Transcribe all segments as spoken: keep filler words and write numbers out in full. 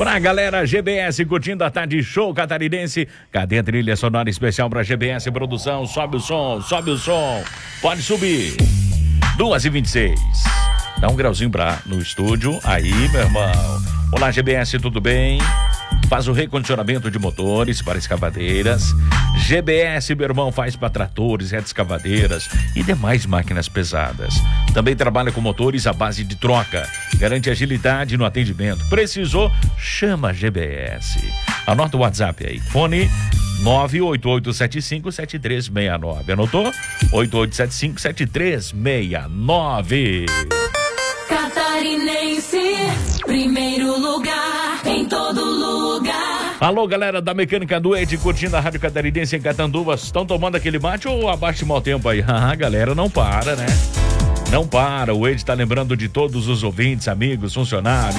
Pra galera G B S curtindo a tarde show catarinense. Cadê a trilha sonora especial pra G B S Produção? Sobe o som, sobe o som. Pode subir. duas e vinte e seis. Dá um grauzinho pra, no estúdio. Aí, meu irmão. Olá, G B S, tudo bem? Faz o recondicionamento de motores para escavadeiras. G B S, meu irmão, faz para tratores, escavadeiras e demais máquinas pesadas. Também trabalha com motores à base de troca. Garante agilidade no atendimento. Precisou? Chama G B S. Anota o WhatsApp aí. Fone nove oito oito sete cinco sete três seis nove. Anotou? oito oito sete cinco sete três seis nove. Catarinense, primeiro lugar, em todo lugar. Alô, galera da Mecânica do Ed, curtindo a Rádio Catarinense em Catanduvas. Estão tomando aquele mate ou abaixa o mau tempo aí? Ah, galera, não para, né? Não para. O Ed está lembrando de todos os ouvintes, amigos, funcionários.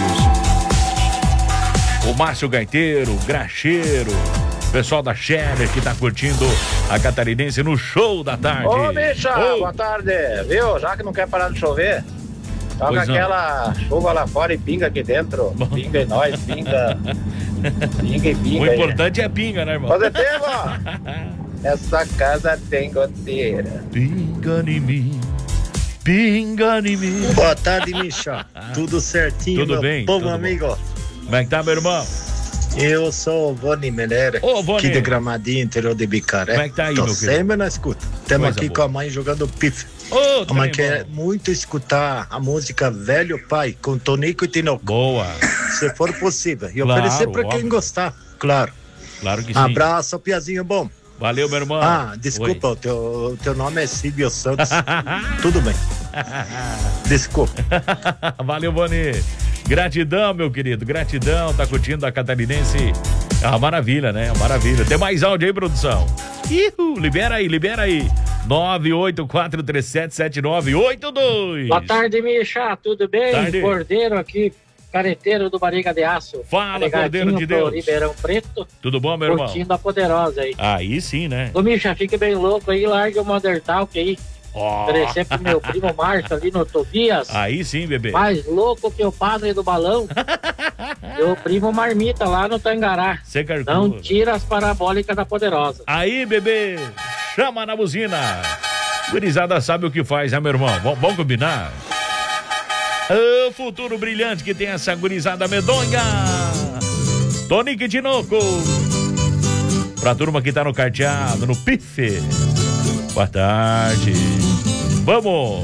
O Márcio Gaiteiro, o Graxeiro, o pessoal da Scherer que tá curtindo a Catarinense no show da tarde. Ô, bicha, Ô. boa tarde. Viu? Já que não quer parar de chover, toca Pois não. aquela chuva lá fora e pinga aqui dentro. Pinga em nós, pinga. Pinga e pinga. O aí. importante é a pinga, né, irmão? Positivo! Essa casa tem goteira. Pinga em mim, pinga em mim. Boa tarde, Micha. Tudo certinho, Tudo meu bem, povo tudo bom. amigo. Como é que tá, meu irmão? Eu sou o Vone Melera, Ô, Vone. aqui de Gramadinho, interior de Bicaré. Como é que tá aí, Tô meu querido? sempre na escuta. Estamos Coisa aqui boa. com a mãe jogando pife. Ô, A mãe trem quer bom. muito escutar a música Velho Pai, com Tonico e Tinoco, Boa. se for possível. E Claro, oferecer para quem óbvio. gostar, claro. Claro que sim. Abraço, Piazinho bom. Valeu, meu irmão. Ah, desculpa, o teu, o teu nome é Silvio Santos. Tudo bem. Desculpa. Valeu, Boni. Gratidão, meu querido. Gratidão. Tá curtindo a Catarinense. É uma maravilha, né? Uma maravilha. Tem mais áudio aí, produção? Ihu, libera aí, libera aí. nove oito quatro três sete sete nove oito dois. Boa tarde, Micha, tudo bem? Tarde. Cordeiro aqui, careteiro do Barriga de Aço. Fala, Pregadinho Cordeiro de pro Deus. Ribeirão Preto, Tudo bom, meu irmão? curtindo a poderosa aí. Aí sim, né? Ô, Micha, fique bem louco aí, larga o Mother Talk aí. Ó. Oferecer pro meu primo Márcio ali no Tobias. Aí sim, bebê. Mais louco que o padre do balão. E o primo Marmita lá no Tangará. Você carcou. Não tira as parabólicas da poderosa. Aí, bebê. Chama na buzina. Gurizada sabe o que faz, né, meu irmão? Vamos, vamos combinar? Ô, futuro brilhante que tem essa gurizada medonha. Tonico e Tinoco. Pra turma que tá no carteado, no pife. Boa tarde. Vamos.